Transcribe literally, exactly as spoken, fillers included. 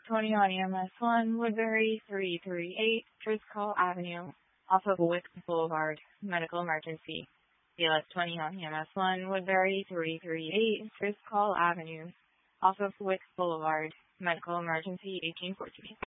twenty on E M S one, Woodbury, three three eight, Driscoll Avenue, off of Wick Boulevard, medical emergency. B L S twenty on E M S one, Woodbury, three three eight, Driscoll Avenue, off of Wick Boulevard, medical emergency, eighteen fourteen.